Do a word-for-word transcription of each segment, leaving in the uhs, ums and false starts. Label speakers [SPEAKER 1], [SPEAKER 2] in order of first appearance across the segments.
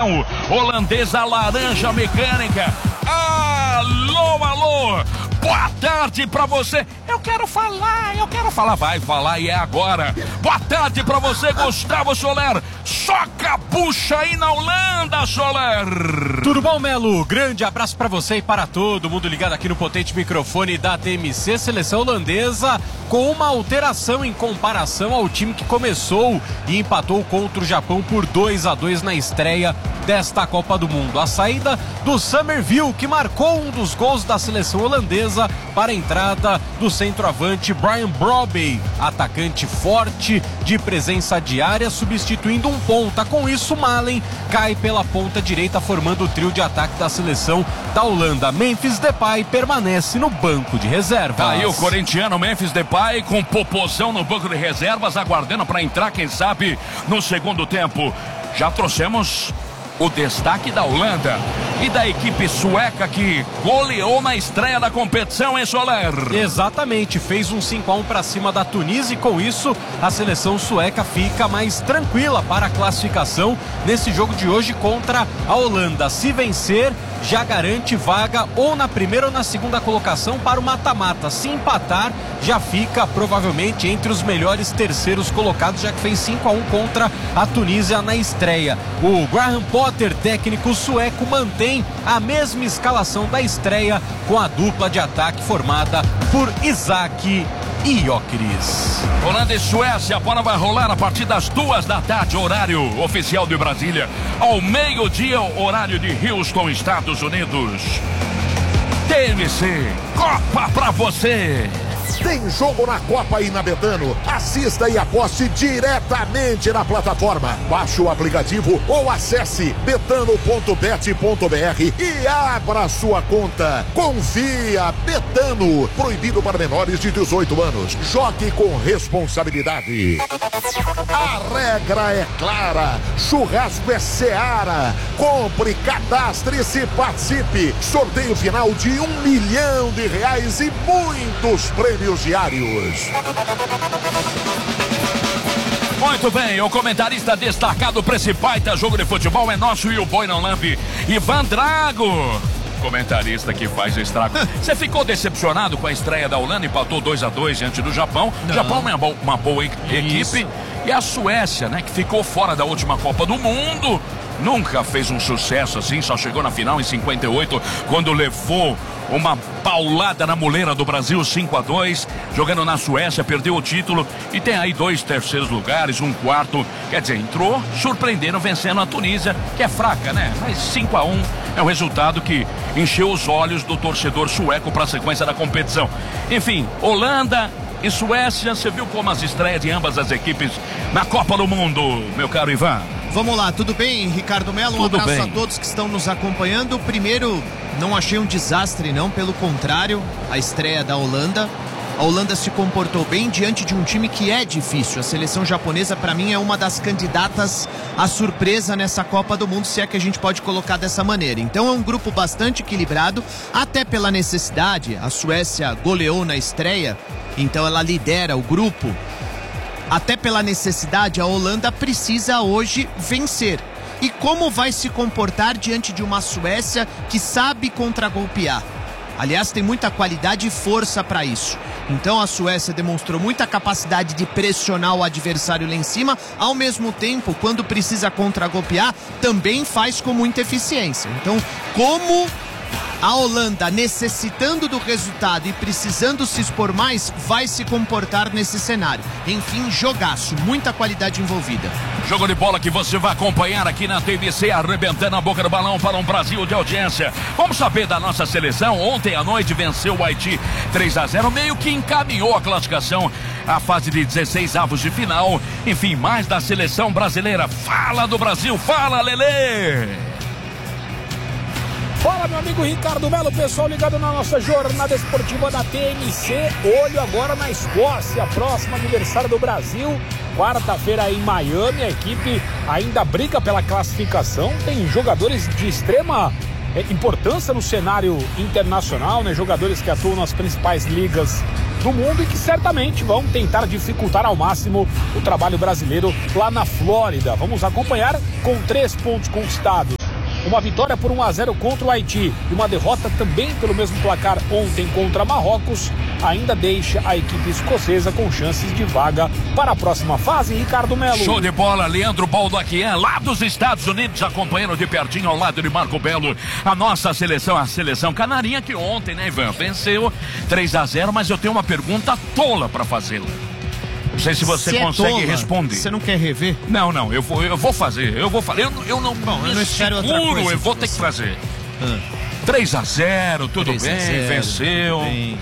[SPEAKER 1] seleção holandesa laranja mecânica. Alô, alô, boa tarde pra você. Eu quero falar, eu quero falar. Vai falar e é agora. Boa tarde pra você, Gustavo Soler. Soca a bucha aí na Holanda, Soler.
[SPEAKER 2] Tudo bom, Melo? Grande abraço pra você e para todo mundo ligado aqui no potente microfone da T M C. Seleção holandesa com uma alteração em comparação ao time que começou e empatou contra o Japão por dois a dois na estreia desta Copa do Mundo. A saída do Summerville, que marcou um dos gols da seleção holandesa, para a entrada do centroavante Brian Brobby, atacante forte de presença diária, substituindo um ponta. Com isso, Malen cai pela ponta direita, formando o trio de ataque da seleção da Holanda. Memphis Depay permanece no banco de reservas.
[SPEAKER 1] Tá aí o corintiano Memphis Depay com popozão no banco de reservas, aguardando para entrar, quem sabe, no segundo tempo. Já trouxemos o destaque da Holanda e da equipe sueca que goleou na estreia da competição, hein, Soler?
[SPEAKER 2] Exatamente, fez um cinco a um para cima da Tunísia e com isso a seleção sueca fica mais tranquila para a classificação nesse jogo de hoje contra a Holanda. Se vencer, já garante vaga ou na primeira ou na segunda colocação para o mata-mata. Se empatar, já fica provavelmente entre os melhores terceiros colocados, já que fez cinco a um contra a Tunísia na estreia. O Graham Potter, técnico sueco, mantém a mesma escalação da estreia com a dupla de ataque formada por Isaac e Gyökeres.
[SPEAKER 1] Holanda e Suécia, a bola vai rolar a partir das duas da tarde, horário oficial de Brasília, ao meio-dia, horário de Houston, Estados Unidos. T M C, Copa pra você.
[SPEAKER 3] Tem jogo na Copa aí na Betano. Assista e aposte diretamente na plataforma. Baixe o aplicativo ou acesse betano ponto bet ponto br e abra sua conta. Confia, Betano. Proibido para menores de dezoito anos. Jogue com responsabilidade. A regra é clara. Churrasco é Seara. Compre, cadastre-se e participe. Sorteio final de um milhão de reais e muitos prêmios diários.
[SPEAKER 1] Muito bem, o comentarista destacado para esse baita jogo de futebol é nosso e o boi não lambe, Ivan Drago. Comentarista que faz estrago. Você ficou decepcionado com a estreia da Holanda? Empatou dois a dois diante do Japão. O Japão é uma boa, uma boa equipe. Isso. E a Suécia, né, que ficou fora da última Copa do Mundo, nunca fez um sucesso assim, só chegou na final em cinquenta e oito, quando levou uma paulada na muleira do Brasil, cinco a dois, jogando na Suécia, perdeu o título e tem aí dois terceiros lugares, um quarto, quer dizer, entrou, surpreendendo, vencendo a Tunísia, que é fraca, né? Mas cinco a um é um resultado que encheu os olhos do torcedor sueco para a sequência da competição. Enfim, Holanda e Suécia, você viu como as estreias de ambas as equipes na Copa do Mundo, meu caro Ivan?
[SPEAKER 4] Vamos lá, tudo bem, Ricardo Melo? Um
[SPEAKER 1] tudo
[SPEAKER 4] abraço
[SPEAKER 1] bem.
[SPEAKER 4] a todos que estão nos acompanhando. Primeiro, não achei um desastre, não, pelo contrário, a estreia da Holanda. A Holanda se comportou bem diante de um time que é difícil. A seleção japonesa, para mim, é uma das candidatas à surpresa nessa Copa do Mundo, se é que a gente pode colocar dessa maneira. Então é um grupo bastante equilibrado, até pela necessidade. A Suécia goleou na estreia, então ela lidera o grupo. Até pela necessidade, a Holanda precisa hoje vencer. E como vai se comportar diante de uma Suécia que sabe contragolpear? Aliás, tem muita qualidade e força para isso. Então a Suécia demonstrou muita capacidade de pressionar o adversário lá em cima, ao mesmo tempo, quando precisa contragolpear, também faz com muita eficiência. Então, como a Holanda, necessitando do resultado e precisando se expor mais, vai se comportar nesse cenário. Enfim, jogaço, muita qualidade envolvida.
[SPEAKER 1] Jogo de bola que você vai acompanhar aqui na T V C, arrebentando a boca do balão para um Brasil de audiência. Vamos saber da nossa seleção. Ontem à noite venceu o Haiti três a zero, meio que encaminhou a classificação à fase de dezesseis avos de final. Enfim, mais da seleção brasileira. Fala do Brasil, fala, Lelê!
[SPEAKER 5] Fala, meu amigo Ricardo Melo, pessoal ligado na nossa jornada esportiva da T M C. Olho agora na Escócia, próximo aniversário do Brasil. Quarta-feira em Miami, a equipe ainda briga pela classificação. Tem jogadores de extrema é, importância no cenário internacional, né? Jogadores que atuam nas principais ligas do mundo e que certamente vão tentar dificultar ao máximo o trabalho brasileiro lá na Flórida. Vamos acompanhar com três pontos conquistados Uma vitória por um a zero contra o Haiti e uma derrota também pelo mesmo placar ontem contra Marrocos ainda deixa a equipe escocesa com chances de vaga para a próxima fase. Ricardo Melo.
[SPEAKER 1] Show de bola, Leandro Baldaquian, lá dos Estados Unidos, acompanhando de pertinho ao lado de Marco Belo a nossa seleção, a seleção canarinha, que ontem, né, Ivan, venceu três a zero, mas eu tenho uma pergunta tola para fazê-la. Não sei se você
[SPEAKER 4] se
[SPEAKER 1] consegue
[SPEAKER 4] é tola,
[SPEAKER 1] responder.
[SPEAKER 4] Você não quer rever?
[SPEAKER 1] Não, não, eu vou, eu vou fazer, eu vou fazer. Eu, eu não,
[SPEAKER 4] Bom, eu não espero
[SPEAKER 1] seguro,
[SPEAKER 4] outra coisa
[SPEAKER 1] eu vou
[SPEAKER 4] de
[SPEAKER 1] ter
[SPEAKER 4] você.
[SPEAKER 1] que fazer.
[SPEAKER 4] Ah.
[SPEAKER 1] três a zero, tudo
[SPEAKER 4] três a
[SPEAKER 1] bem,
[SPEAKER 4] zero,
[SPEAKER 1] venceu.
[SPEAKER 4] tudo bem.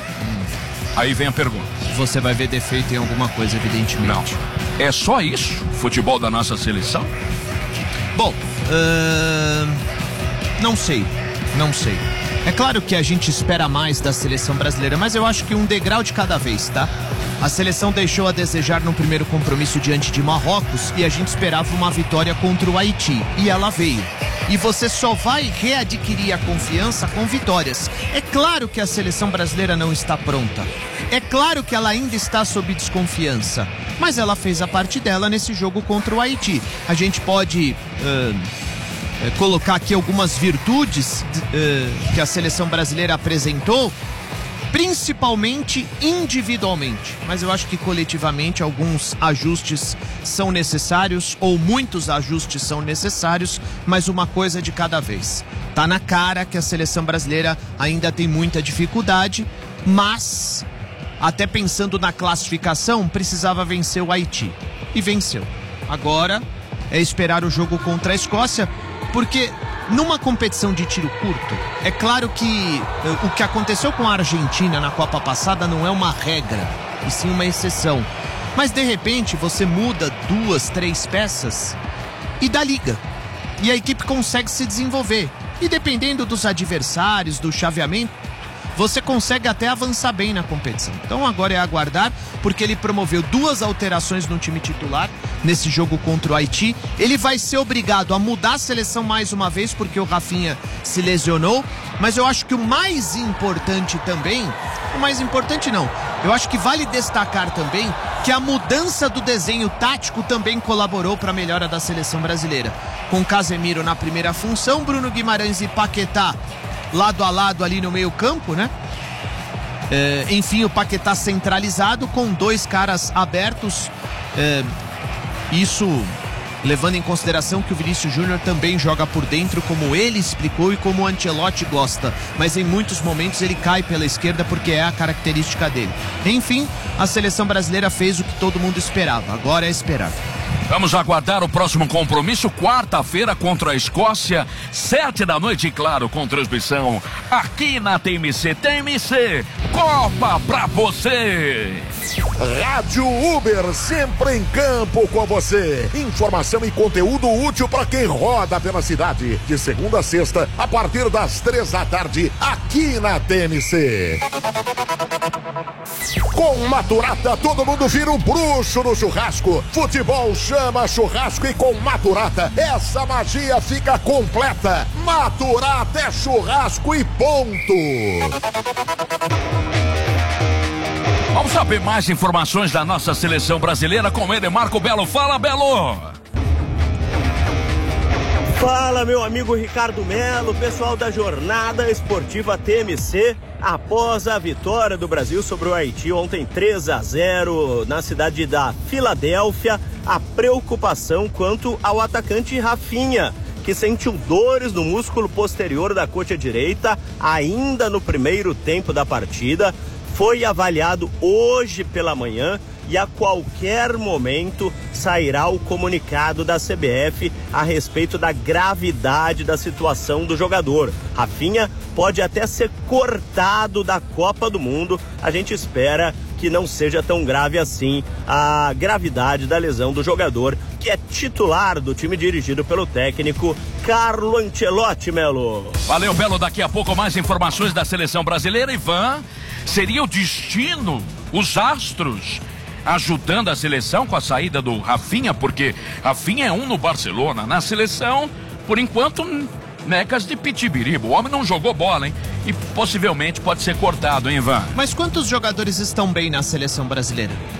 [SPEAKER 1] Aí vem a pergunta.
[SPEAKER 4] Você vai ver defeito em alguma coisa, evidentemente.
[SPEAKER 1] Não. É só isso? Futebol da nossa seleção?
[SPEAKER 4] Bom, uh, não sei, não sei. É claro que a gente espera mais da seleção brasileira, mas eu acho que um degrau de cada vez, tá? A seleção deixou a desejar no primeiro compromisso diante de Marrocos e a gente esperava uma vitória contra o Haiti. E ela veio. E você só vai readquirir a confiança com vitórias. É claro que a seleção brasileira não está pronta. É claro que ela ainda está sob desconfiança. Mas ela fez a parte dela nesse jogo contra o Haiti. A gente pode uh, uh, colocar aqui algumas virtudes uh, que a seleção brasileira apresentou, principalmente individualmente, mas eu acho que coletivamente alguns ajustes são necessários, ou muitos ajustes são necessários, mas uma coisa de cada vez. Tá na cara que a seleção brasileira ainda tem muita dificuldade, mas até pensando na classificação, precisava vencer o Haiti e venceu. Agora é esperar o jogo contra a Escócia, porque numa competição de tiro curto, é claro que uh, o que aconteceu com a Argentina na Copa passada não é uma regra, e sim uma exceção. Mas de repente você muda duas, três peças e dá liga. E a equipe consegue se desenvolver. E dependendo dos adversários, do chaveamento, você consegue até avançar bem na competição. Então agora é aguardar, porque ele promoveu duas alterações no time titular nesse jogo contra o Haiti. Ele vai ser obrigado a mudar a seleção mais uma vez, porque o Rafinha se lesionou. Mas eu acho que o mais importante também, o mais importante não, eu acho que vale destacar também que a mudança do desenho tático também colaborou para a melhora da seleção brasileira. Com Casemiro na primeira função, Bruno Guimarães e Paquetá lado a lado ali no meio campo, né? É, enfim, o Paquetá centralizado com dois caras abertos. É, isso levando em consideração que o Vinícius Júnior também joga por dentro, como ele explicou e como o Ancelotti gosta. Mas em muitos momentos ele cai pela esquerda porque é a característica dele. Enfim, a seleção brasileira fez o que todo mundo esperava. Agora é esperar.
[SPEAKER 1] Vamos aguardar o próximo compromisso, quarta-feira contra a Escócia, sete da noite, claro, com transmissão aqui na T M C. T M C, Copa pra você!
[SPEAKER 3] Rádio Uber, sempre em campo com você. Informação e conteúdo útil para quem roda pela cidade. De segunda a sexta, a partir das três da tarde, aqui na T M C. Com Maturata, todo mundo vira um bruxo no churrasco. Futebol chama churrasco e com Maturata, essa magia fica completa. Maturata é churrasco e ponto.
[SPEAKER 1] Vamos saber mais informações da nossa seleção brasileira com ele, Marco Belo. Fala, Belo!
[SPEAKER 6] Fala, meu amigo Ricardo Melo, pessoal da Jornada Esportiva T M C. Após a vitória do Brasil sobre o Haiti ontem três a zero na cidade da Filadélfia, a preocupação quanto ao atacante Rafinha, que sentiu dores no músculo posterior da coxa direita ainda no primeiro tempo da partida, foi avaliado hoje pela manhã e a qualquer momento sairá o comunicado da C B F a respeito da gravidade da situação do jogador. Rafinha pode até ser cortado da Copa do Mundo. A gente espera que não seja tão grave assim a gravidade da lesão do jogador, que é titular do time dirigido pelo técnico Carlo Ancelotti, Melo.
[SPEAKER 1] Valeu, Belo. Daqui a pouco mais informações da seleção brasileira. Ivan, seria o destino, os astros ajudando a seleção com a saída do Rafinha, porque Rafinha é um no Barcelona. Na seleção, por enquanto, necas de pitibiribo. O homem não jogou bola, hein? E possivelmente pode ser cortado, hein, Ivan?
[SPEAKER 4] Mas quantos jogadores estão bem na seleção brasileira?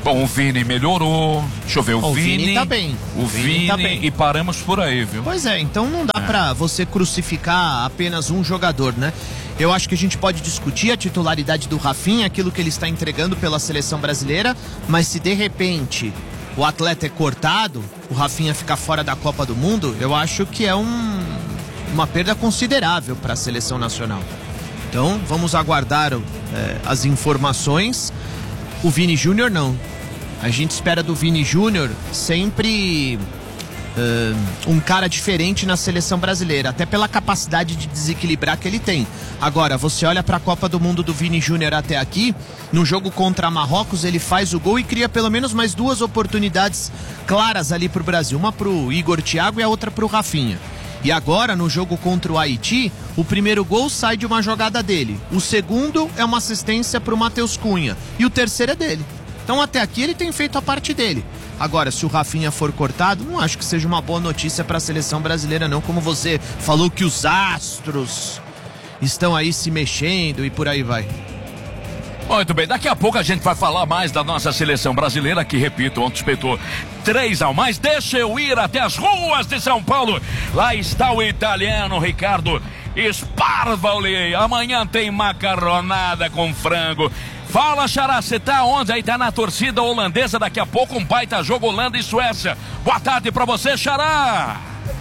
[SPEAKER 1] Bom, o Vini melhorou. Deixa eu ver, o,
[SPEAKER 4] o
[SPEAKER 1] Vini,
[SPEAKER 4] Vini tá bem.
[SPEAKER 1] O, o Vini, Vini tá bem. E paramos por aí, viu?
[SPEAKER 4] Pois é, então não dá é. pra você crucificar apenas um jogador, né? Eu acho que a gente pode discutir a titularidade do Rafinha, aquilo que ele está entregando pela seleção brasileira, mas se de repente o atleta é cortado, o Rafinha fica fora da Copa do Mundo, eu acho que é um, uma perda considerável para a seleção nacional. Então vamos aguardar é, as informações. O Vini Júnior não. A gente espera do Vini Júnior sempre uh, um cara diferente na seleção brasileira, até pela capacidade de desequilibrar que ele tem. Agora, você olha para a Copa do Mundo do Vini Júnior até aqui, no jogo contra Marrocos ele faz o gol e cria pelo menos mais duas oportunidades claras ali pro Brasil, uma pro Igor Thiago e a outra pro Rafinha. E agora, no jogo contra o Haiti, o primeiro gol sai de uma jogada dele, o segundo é uma assistência pro Matheus Cunha e o terceiro é dele. Então até aqui ele tem feito a parte dele. Agora, se o Rafinha for cortado, não acho que seja uma boa notícia para a seleção brasileira não, como você falou que os astros estão aí se mexendo e por aí vai.
[SPEAKER 1] Muito bem, daqui a pouco a gente vai falar mais da nossa seleção brasileira, que, repito, ontem espetou três ao mais. Deixa eu ir até as ruas de São Paulo. Lá está o italiano Ricardo Sparvoli. Amanhã tem macarronada com frango. Fala, Xará, você tá onde? Aí tá na torcida holandesa, daqui a pouco um baita jogo Holanda e Suécia. Boa tarde pra você, Xará.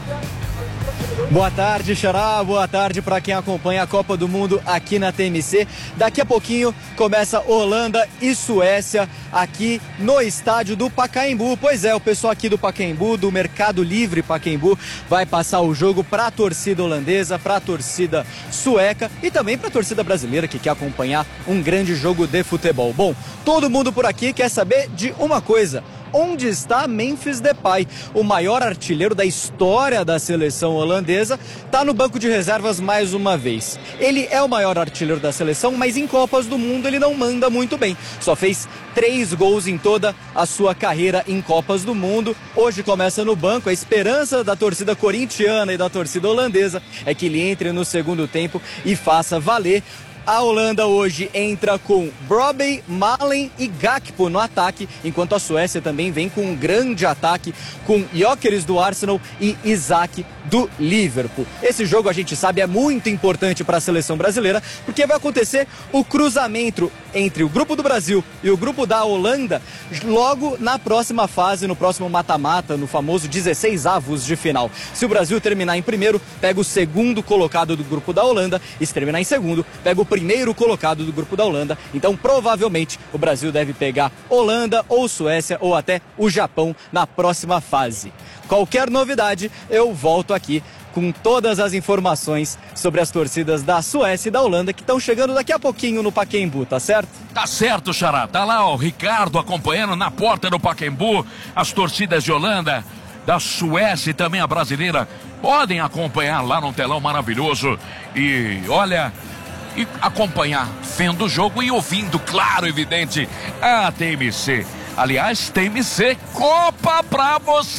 [SPEAKER 7] Boa tarde, Xará. Boa tarde para quem acompanha a Copa do Mundo aqui na T M C. Daqui a pouquinho começa Holanda e Suécia aqui no estádio do Pacaembu. Pois é, o pessoal aqui do Pacaembu, do Mercado Livre Pacaembu, vai passar o jogo para a torcida holandesa, para a torcida sueca e também para a torcida brasileira que quer acompanhar um grande jogo de futebol. Bom, todo mundo por aqui quer saber de uma coisa: onde está Memphis Depay, o maior artilheiro da história da seleção holandesa, está no banco de reservas mais uma vez. Ele é o maior artilheiro da seleção, mas em Copas do Mundo ele não manda muito bem. Só fez três gols em toda a sua carreira em Copas do Mundo. Hoje começa no banco. A esperança da torcida corintiana e da torcida holandesa é que ele entre no segundo tempo e faça valer. A Holanda hoje entra com Brobbey, Malen e Gakpo no ataque, enquanto a Suécia também vem com um grande ataque com Gyökeres do Arsenal e Isak do Liverpool. Esse jogo, a gente sabe, é muito importante para a seleção brasileira, porque vai acontecer o cruzamento entre o grupo do Brasil e o grupo da Holanda logo na próxima fase, no próximo mata-mata, no famoso dezesseis avos de final. Se o Brasil terminar em primeiro, pega o segundo colocado do grupo da Holanda, e se terminar em segundo, pega o primeiro colocado do grupo da Holanda. Então provavelmente o Brasil deve pegar Holanda ou Suécia ou até o Japão na próxima fase. Qualquer novidade, eu volto aqui com todas as informações sobre as torcidas da Suécia e da Holanda que estão chegando daqui a pouquinho no Pacaembu, tá certo?
[SPEAKER 1] Tá certo, Xará. Tá lá o Ricardo acompanhando na porta do Pacaembu as torcidas de Holanda, da Suécia e também a brasileira. Podem acompanhar lá no telão maravilhoso e olha, e acompanhar vendo o jogo e ouvindo, claro, evidente, a T M C. Aliás, T M C Copa pra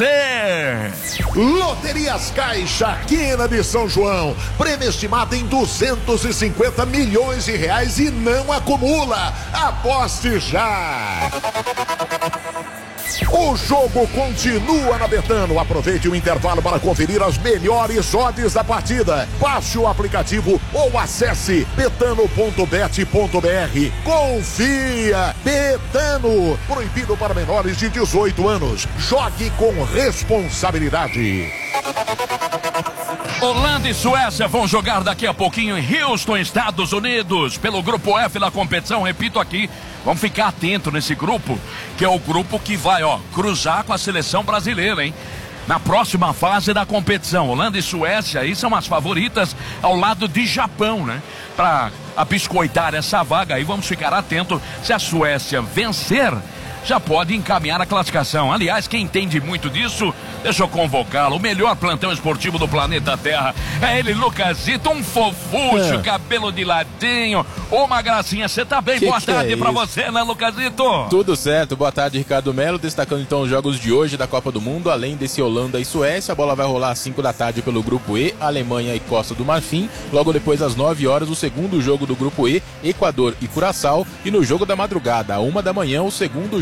[SPEAKER 1] você!
[SPEAKER 3] Loterias Caixa, Quina de São João. Prêmio estimado em duzentos e cinquenta milhões de reais e não acumula. Aposte já! O jogo continua na Betano. Aproveite o intervalo para conferir as melhores odds da partida. Baixe o aplicativo ou acesse betano ponto bet ponto br. Confia! Betano. Proibido para menores de dezoito anos. Jogue com responsabilidade.
[SPEAKER 1] Holanda e Suécia vão jogar daqui a pouquinho em Houston, Estados Unidos, pelo grupo F da competição. Repito aqui, vamos ficar atento nesse grupo, que é o grupo que vai, ó, cruzar com a seleção brasileira, hein? Na próxima fase da competição. Holanda e Suécia aí são as favoritas ao lado de Japão, né? Para abiscoitar essa vaga aí, vamos ficar atento. Se a Suécia vencer, já pode encaminhar a classificação. Aliás, quem entende muito disso, deixa eu convocá-lo. O melhor plantão esportivo do planeta Terra. É ele, Lucasito, um fofucho, é. cabelo de ladinho, uma gracinha. Você tá bem? Que Boa que tarde é pra você, né, Lucasito?
[SPEAKER 8] Tudo certo. Boa tarde, Ricardo Melo. Destacando então os jogos de hoje da Copa do Mundo. Além desse Holanda e Suécia, a bola vai rolar às cinco da tarde pelo grupo E, Alemanha e Costa do Marfim. Logo depois, às nove horas, o segundo jogo do grupo E, Equador e Curaçao. E no jogo da madrugada, à uma da manhã, o segundo jogo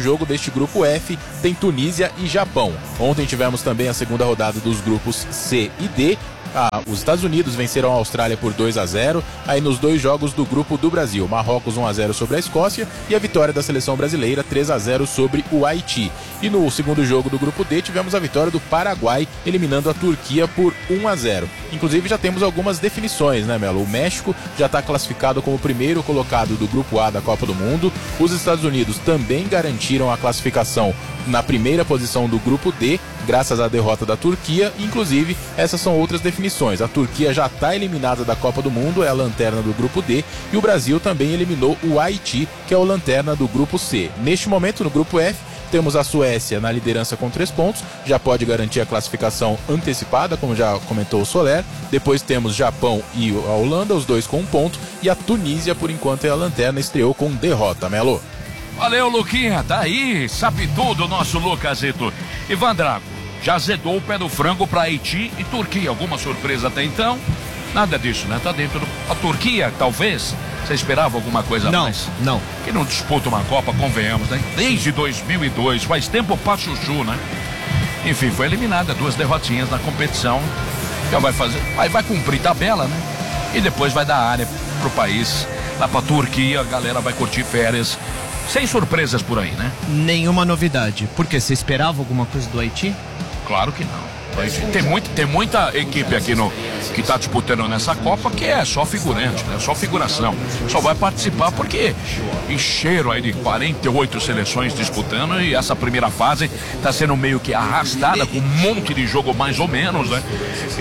[SPEAKER 8] jogo deste grupo F tem Tunísia e Japão. Ontem tivemos também a segunda rodada dos grupos C e D. Ah, os Estados Unidos venceram a Austrália por dois a zero, aí nos dois jogos do grupo do Brasil, Marrocos um a zero sobre a Escócia e a vitória da seleção brasileira três a zero sobre o Haiti. E no segundo jogo do grupo D tivemos a vitória do Paraguai eliminando a Turquia por um a zero. Inclusive já temos algumas definições, né, Melo? O México já está classificado como o primeiro colocado do grupo A da Copa do Mundo. Os Estados Unidos também garantiram a classificação na primeira posição do grupo D, graças à derrota da Turquia. Inclusive, essas são outras definições. A Turquia já está eliminada da Copa do Mundo, é a lanterna do grupo D, e o Brasil também eliminou o Haiti, que é o lanterna do grupo C. Neste momento, no grupo F, temos a Suécia na liderança com três pontos, já pode garantir a classificação antecipada, como já comentou o Soler. Depois temos Japão e a Holanda, os dois com um ponto, e a Tunísia, por enquanto, é a lanterna, estreou com derrota. Melo.
[SPEAKER 1] Valeu, Luquinha, tá aí, sabe tudo o nosso Lucasito. Ivan Drago, já azedou o pé do frango para Haiti e Turquia. Alguma surpresa até então? Nada disso, né? Tá dentro do... A Turquia, talvez? Você esperava alguma coisa
[SPEAKER 4] não,
[SPEAKER 1] mais?
[SPEAKER 4] Não,
[SPEAKER 1] Que não disputa uma Copa, convenhamos, né? Desde dois mil e dois, faz tempo pra chuchu, né? Enfim, foi eliminada, duas derrotinhas na competição. Já vai fazer, vai, vai cumprir tabela, né? E depois vai dar área pro país, lá pra Turquia, a galera vai curtir férias. Sem surpresas por aí, né?
[SPEAKER 4] Nenhuma novidade. Por quê? Você esperava alguma coisa do Haiti?
[SPEAKER 1] Claro que não. Tem, muito, tem muita equipe aqui no, que está disputando nessa Copa que é só figurante, né? Só figuração. Só vai participar porque encheram aí de quarenta e oito seleções disputando e essa primeira fase está sendo meio que arrastada com um monte de jogo mais ou menos, né?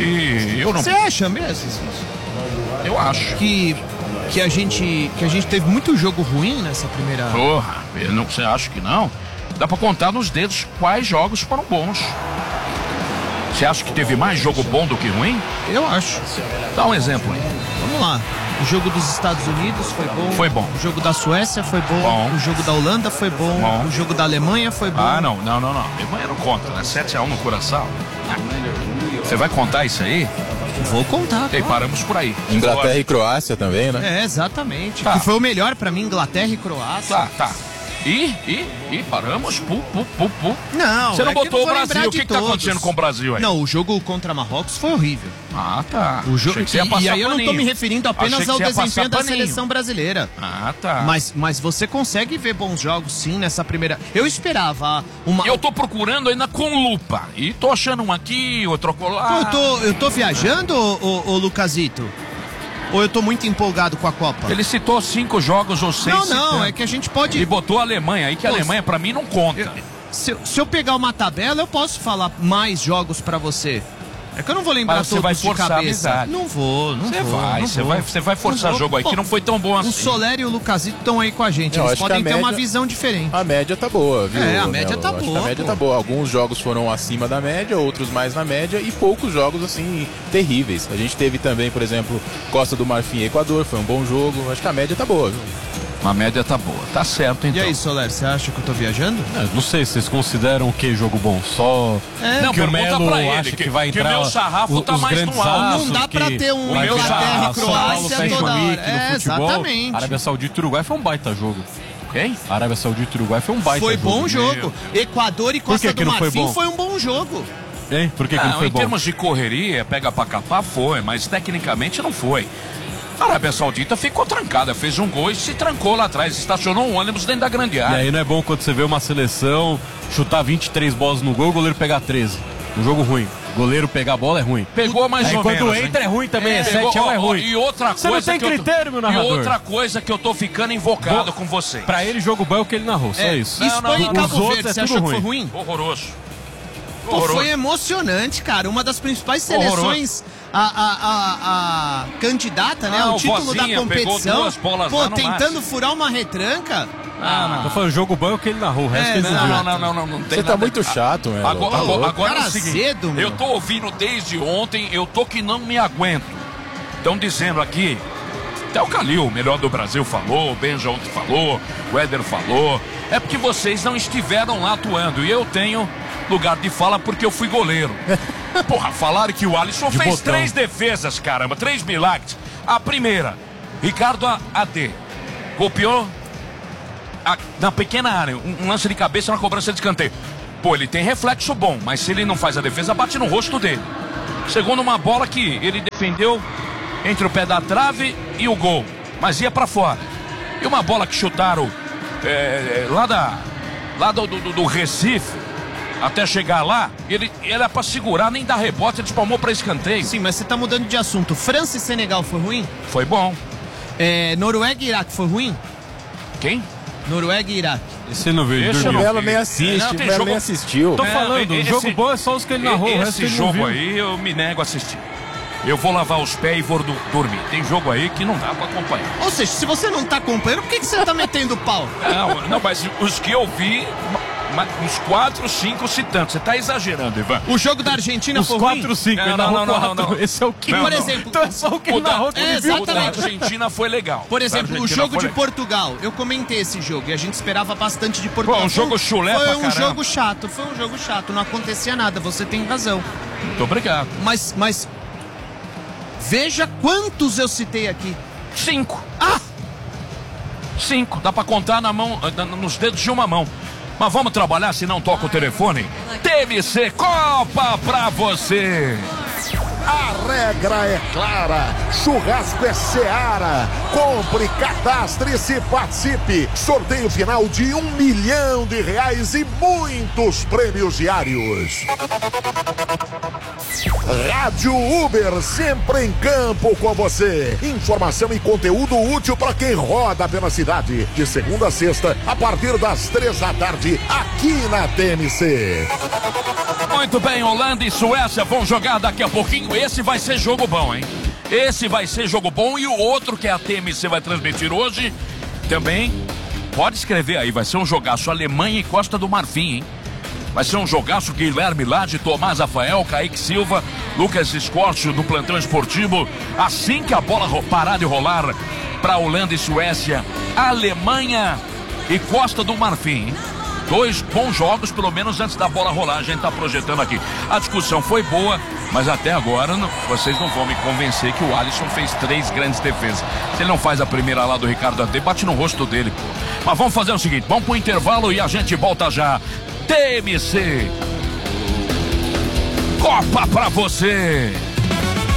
[SPEAKER 1] E eu não...
[SPEAKER 4] Você acha mesmo?
[SPEAKER 1] Eu acho.
[SPEAKER 4] Que... Que a, gente, que a gente teve muito jogo ruim nessa primeira...
[SPEAKER 1] Porra, eu não, você acha que não? Dá pra contar nos dedos quais jogos foram bons. Você acha que teve mais jogo bom do que ruim?
[SPEAKER 4] Eu acho.
[SPEAKER 1] Dá um exemplo aí.
[SPEAKER 4] Vamos lá. O jogo dos Estados Unidos foi bom.
[SPEAKER 1] Foi bom.
[SPEAKER 4] O jogo da Suécia foi bom.
[SPEAKER 1] Bom.
[SPEAKER 4] O jogo da Holanda foi bom.
[SPEAKER 1] Bom.
[SPEAKER 4] O jogo da Alemanha foi bom.
[SPEAKER 1] Ah, não, não, não, não. A Alemanha não conta, né? sete a um no Curaçao. Você vai contar isso aí?
[SPEAKER 4] Vou contar.
[SPEAKER 1] E aí, paramos por aí.
[SPEAKER 8] Inglaterra e Croácia também, né?
[SPEAKER 4] É, exatamente.
[SPEAKER 1] Tá.
[SPEAKER 4] Que foi o melhor pra mim, Inglaterra e Croácia.
[SPEAKER 1] Tá, tá. E, e, e paramos, pu, pu, pu, pu.
[SPEAKER 4] Não,
[SPEAKER 1] Você não
[SPEAKER 4] é que
[SPEAKER 1] botou
[SPEAKER 4] eu
[SPEAKER 1] o
[SPEAKER 4] vou
[SPEAKER 1] Brasil,
[SPEAKER 4] lembrar
[SPEAKER 1] o que,
[SPEAKER 4] de
[SPEAKER 1] que tá
[SPEAKER 4] todos.
[SPEAKER 1] acontecendo com o Brasil aí?
[SPEAKER 4] Não, o jogo contra Marrocos foi horrível.
[SPEAKER 1] Ah, tá.
[SPEAKER 4] O jogo
[SPEAKER 1] Achei que você ia
[SPEAKER 4] e,
[SPEAKER 1] passar
[SPEAKER 4] e aí eu não tô
[SPEAKER 1] paninho.
[SPEAKER 4] me referindo apenas
[SPEAKER 1] Achei que
[SPEAKER 4] ao
[SPEAKER 1] você ia passar
[SPEAKER 4] desempenho da
[SPEAKER 1] paninho.
[SPEAKER 4] seleção brasileira.
[SPEAKER 1] Ah, tá.
[SPEAKER 4] Mas, mas você consegue ver bons jogos sim nessa primeira. Eu esperava uma.
[SPEAKER 1] Eu tô procurando ainda com lupa. E tô achando um aqui, outro colar.
[SPEAKER 4] Eu tô, eu tô viajando, ô, ô, ô Lucasito? Ou eu tô muito empolgado com a Copa?
[SPEAKER 1] Ele citou cinco jogos ou seis.
[SPEAKER 4] Não, não,
[SPEAKER 1] citando.
[SPEAKER 4] é que a gente pode.
[SPEAKER 1] E botou a Alemanha aí, que a
[SPEAKER 4] Pô,
[SPEAKER 1] Alemanha pra mim não conta.
[SPEAKER 4] Eu- se, eu- se eu pegar uma tabela, eu posso falar mais jogos pra você. É que eu não vou lembrar
[SPEAKER 1] Mas você
[SPEAKER 4] todos
[SPEAKER 1] vai
[SPEAKER 4] de
[SPEAKER 1] forçar a
[SPEAKER 4] cabeça.
[SPEAKER 1] amizade.
[SPEAKER 4] Não vou, não
[SPEAKER 1] Você
[SPEAKER 4] vou.
[SPEAKER 1] vai,
[SPEAKER 4] não
[SPEAKER 1] você
[SPEAKER 4] vou.
[SPEAKER 1] vai, você vai forçar
[SPEAKER 4] Não vou.
[SPEAKER 1] jogo aí, que
[SPEAKER 4] Pô,
[SPEAKER 1] não foi tão bom assim.
[SPEAKER 4] O Soler e o Lucasito estão aí com a gente.
[SPEAKER 8] Eu
[SPEAKER 4] Eles
[SPEAKER 8] acho que
[SPEAKER 4] podem
[SPEAKER 8] a
[SPEAKER 4] ter uma
[SPEAKER 8] média-
[SPEAKER 4] visão diferente.
[SPEAKER 8] A média tá boa, viu?
[SPEAKER 4] É, a média
[SPEAKER 8] Melo?
[SPEAKER 4] tá
[SPEAKER 8] Acho que
[SPEAKER 4] boa,
[SPEAKER 8] A média
[SPEAKER 4] pô.
[SPEAKER 8] tá boa. Alguns jogos foram acima da média, outros mais na média e poucos jogos, assim, terríveis. A gente teve também, por exemplo, Costa do Marfim e Equador, foi um bom jogo. Acho que a média tá boa, viu?
[SPEAKER 1] A média tá boa. Tá certo, então.
[SPEAKER 4] E aí, Soler, você acha que eu tô viajando?
[SPEAKER 2] É, não sei se vocês consideram o que jogo bom. Só
[SPEAKER 4] É,
[SPEAKER 1] Não,
[SPEAKER 2] que o
[SPEAKER 1] pergunta
[SPEAKER 2] Melo
[SPEAKER 1] pra ele,
[SPEAKER 2] acha
[SPEAKER 1] que-
[SPEAKER 2] que, vai
[SPEAKER 1] que o
[SPEAKER 2] entrar
[SPEAKER 1] meu sarrafo
[SPEAKER 2] o-
[SPEAKER 1] tá
[SPEAKER 2] os
[SPEAKER 1] mais
[SPEAKER 2] grandes
[SPEAKER 1] no alto.
[SPEAKER 2] astros,
[SPEAKER 4] Não dá pra
[SPEAKER 2] que
[SPEAKER 4] ter um
[SPEAKER 2] vai
[SPEAKER 1] Inglaterra
[SPEAKER 2] virar
[SPEAKER 1] e
[SPEAKER 2] São Paulo
[SPEAKER 4] Croácia
[SPEAKER 2] Fashion
[SPEAKER 4] toda hora.
[SPEAKER 2] Week
[SPEAKER 4] É,
[SPEAKER 2] no futebol.
[SPEAKER 4] exatamente.
[SPEAKER 2] Arábia Saudita e Uruguai foi um baita jogo.
[SPEAKER 1] Quem?
[SPEAKER 2] Arábia Saudita e Uruguai foi um baita
[SPEAKER 4] Foi
[SPEAKER 2] jogo.
[SPEAKER 4] bom jogo. Equador e Costa
[SPEAKER 2] que que
[SPEAKER 4] do
[SPEAKER 2] não foi
[SPEAKER 4] Marfim
[SPEAKER 2] bom?
[SPEAKER 4] foi um bom jogo.
[SPEAKER 2] Hein? Por que, que
[SPEAKER 1] Não,
[SPEAKER 2] não foi
[SPEAKER 1] em
[SPEAKER 2] bom?
[SPEAKER 1] termos de correria, pega pra capar, foi, mas tecnicamente não foi. A Arábia Saudita ficou trancada, fez um gol e se trancou lá atrás, estacionou um ônibus dentro da grande
[SPEAKER 2] E
[SPEAKER 1] área.
[SPEAKER 2] aí não é bom quando você vê uma seleção chutar vinte e três bolas no gol, o goleiro pegar treze. Um jogo ruim. Goleiro pegar a bola é ruim.
[SPEAKER 1] Pegou mais
[SPEAKER 2] Aí
[SPEAKER 1] ou
[SPEAKER 2] quando
[SPEAKER 1] menos.
[SPEAKER 2] entra
[SPEAKER 1] hein?
[SPEAKER 2] é ruim também, é
[SPEAKER 1] Pegou-
[SPEAKER 2] sete a um é
[SPEAKER 1] ó, ó,
[SPEAKER 2] ruim.
[SPEAKER 1] E outra
[SPEAKER 2] Você não
[SPEAKER 1] coisa
[SPEAKER 2] tem
[SPEAKER 1] que eu tô-
[SPEAKER 2] critério, meu narrador.
[SPEAKER 1] E outra coisa que eu tô ficando invocado
[SPEAKER 2] Go-
[SPEAKER 1] com você.
[SPEAKER 2] Pra ele, jogo bom é o que ele narrou, só
[SPEAKER 4] É,
[SPEAKER 2] isso.
[SPEAKER 1] Não, não,
[SPEAKER 4] Espanha
[SPEAKER 1] não,
[SPEAKER 4] e
[SPEAKER 1] não.
[SPEAKER 4] Cabo
[SPEAKER 2] Os outros
[SPEAKER 4] Verde,
[SPEAKER 2] é
[SPEAKER 4] você
[SPEAKER 2] tudo
[SPEAKER 4] achou que foi
[SPEAKER 2] ruim.
[SPEAKER 4] ruim?
[SPEAKER 1] Horroroso.
[SPEAKER 4] Pô,
[SPEAKER 1] Horroroso.
[SPEAKER 4] foi emocionante, cara. Uma das principais seleções a, a, a, a candidata, né?
[SPEAKER 1] Ah,
[SPEAKER 4] o
[SPEAKER 1] o
[SPEAKER 4] título
[SPEAKER 1] Vozinha
[SPEAKER 4] da
[SPEAKER 1] pegou
[SPEAKER 4] competição.
[SPEAKER 1] duas bolas
[SPEAKER 4] Pô,
[SPEAKER 1] lá no
[SPEAKER 4] tentando
[SPEAKER 1] máximo.
[SPEAKER 4] furar uma retranca.
[SPEAKER 1] Ah,
[SPEAKER 2] Tô falando, jogo bom é o que ele narrou, o resto
[SPEAKER 4] É,
[SPEAKER 2] que eles
[SPEAKER 1] Não,
[SPEAKER 2] não
[SPEAKER 1] não,
[SPEAKER 2] viram.
[SPEAKER 1] não, não, não, não tem
[SPEAKER 8] Você tá
[SPEAKER 1] nada-
[SPEAKER 8] muito chato, Melo.
[SPEAKER 1] Agora,
[SPEAKER 8] Tá
[SPEAKER 1] agora,
[SPEAKER 8] louco.
[SPEAKER 1] agora é
[SPEAKER 4] Cara
[SPEAKER 1] o seguinte,
[SPEAKER 4] cedo, meu.
[SPEAKER 1] eu tô ouvindo desde ontem, eu tô que não me aguento. Estão dizendo aqui, até o Calil, o melhor do Brasil, falou, o Benja ontem falou, o Éder falou. É porque vocês não estiveram lá atuando e eu tenho lugar de fala porque eu fui goleiro. Porra, falaram que o Alisson
[SPEAKER 2] De
[SPEAKER 1] fez
[SPEAKER 2] botão.
[SPEAKER 1] três defesas, caramba, três milagres. A primeira, Ricardo A D, copiou a, na pequena área, um, um lance de cabeça na cobrança de escanteio. Pô, ele tem reflexo bom, mas se ele não faz a defesa, bate no rosto dele. Segundo, uma bola que ele defendeu entre o pé da trave e o gol, mas ia pra fora. E uma bola que chutaram é, lá, da, lá do, do, do Recife, até chegar lá, ele era pra segurar, nem dar rebote, ele espalmou pra escanteio.
[SPEAKER 4] Sim, mas você tá mudando de assunto. França e Senegal foi ruim?
[SPEAKER 1] Foi bom.
[SPEAKER 4] É, Noruega e Iraque foi ruim?
[SPEAKER 1] Quem?
[SPEAKER 4] Noruega e Iraque.
[SPEAKER 2] Esse não veio.
[SPEAKER 8] Esse o Melo nem assiste,
[SPEAKER 1] Não,
[SPEAKER 8] o
[SPEAKER 1] tem
[SPEAKER 8] Melo
[SPEAKER 1] jogo-
[SPEAKER 8] nem assistiu.
[SPEAKER 2] Tô
[SPEAKER 1] É,
[SPEAKER 2] falando, o
[SPEAKER 1] esse-
[SPEAKER 2] jogo bom é só os que ele narrou, o resto
[SPEAKER 1] Esse
[SPEAKER 2] ele não
[SPEAKER 1] jogo
[SPEAKER 2] viu.
[SPEAKER 1] aí eu me nego a assistir. Eu vou lavar os pés e vou do- dormir. Tem jogo aí que não dá pra acompanhar.
[SPEAKER 4] Ou seja, se você não tá acompanhando, por que, que você tá metendo pau?
[SPEAKER 1] Não, não, mas os que eu vi, ma- uns quatro, cinco, se tanto. Você tá exagerando, Ivan.
[SPEAKER 4] O jogo da Argentina
[SPEAKER 2] Os
[SPEAKER 4] foi
[SPEAKER 2] quatro,
[SPEAKER 4] ruim?
[SPEAKER 2] cinco,
[SPEAKER 1] Não,
[SPEAKER 2] ele
[SPEAKER 1] não,
[SPEAKER 2] narrou
[SPEAKER 1] não, não,
[SPEAKER 2] quatro.
[SPEAKER 1] não.
[SPEAKER 2] Esse é o que,
[SPEAKER 1] Não,
[SPEAKER 4] Por
[SPEAKER 1] não.
[SPEAKER 4] exemplo,
[SPEAKER 2] Então é só o que
[SPEAKER 1] O
[SPEAKER 2] ele
[SPEAKER 1] da,
[SPEAKER 2] narrou que
[SPEAKER 4] é,
[SPEAKER 2] ele viu.
[SPEAKER 1] o da
[SPEAKER 4] exatamente.
[SPEAKER 1] Argentina foi legal.
[SPEAKER 4] Por
[SPEAKER 1] Da
[SPEAKER 4] exemplo, o
[SPEAKER 1] Argentina
[SPEAKER 4] jogo
[SPEAKER 1] foi
[SPEAKER 4] de
[SPEAKER 1] legal.
[SPEAKER 4] Portugal. Eu comentei esse jogo e a gente esperava bastante de Portugal.
[SPEAKER 1] Pô, um jogo chulé
[SPEAKER 4] Foi
[SPEAKER 1] pra
[SPEAKER 4] um
[SPEAKER 1] caramba.
[SPEAKER 4] jogo chato, foi um jogo chato. Não acontecia nada, você tem razão.
[SPEAKER 1] Muito obrigado.
[SPEAKER 4] Mas, mas... Veja quantos eu citei aqui.
[SPEAKER 1] Cinco.
[SPEAKER 4] Ah!
[SPEAKER 1] Cinco. Dá pra contar na mão, na- nos dedos de uma mão. Mas vamos trabalhar, se não toca o telefone. T M C Copa pra você.
[SPEAKER 3] A regra é clara, churrasco é Seara. Compre, cadastre-se e participe. Sorteio final de um milhão de reais e muitos prêmios diários. Rádio Uber, sempre em campo com você. Informação e conteúdo útil para quem roda pela cidade. De segunda a sexta, a partir das três da tarde, aqui na T M C.
[SPEAKER 1] Muito bem, Holanda e Suécia vão jogar daqui a pouquinho. Esse vai ser jogo bom, hein? Esse vai ser jogo bom. E o outro que a T M C vai transmitir hoje também. Pode escrever aí, vai ser um jogaço Alemanha e Costa do Marfim, hein? Vai ser um jogaço Guilherme Lade, Tomás Rafael, Kaique Silva, Lucas Escorcio do Plantão Esportivo. Assim que a bola ro- parar de rolar para Holanda e Suécia, Alemanha e Costa do Marfim, hein? Dois bons jogos, pelo menos antes da bola rolar, a gente tá projetando aqui. A discussão foi boa, mas até agora não, vocês não vão me convencer que o Alisson fez três grandes defesas. Se ele não faz a primeira lá do Ricardo Ade, bate no rosto dele, pô. Mas vamos fazer o seguinte, vamos pro intervalo e a gente volta já. T M C Copa pra você.